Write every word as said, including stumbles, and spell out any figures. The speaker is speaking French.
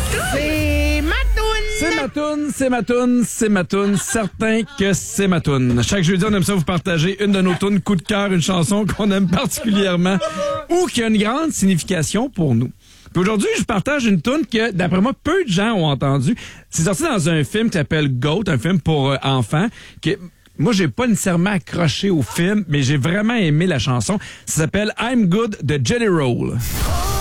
C'est ma toune! C'est ma toune, c'est ma toune, c'est ma toune. Certain que c'est ma toune. Chaque jeudi, on aime ça vous partager une de nos tounes, coup de cœur, une chanson qu'on aime particulièrement ou qui a une grande signification pour nous. Puis aujourd'hui, je partage une toune que, d'après moi, peu de gens ont entendu. C'est sorti dans un film qui s'appelle Goat, un film pour euh, enfants, que moi, j'ai pas nécessairement accroché au film, mais j'ai vraiment aimé la chanson. Ça s'appelle I'm Good de Jelly Roll.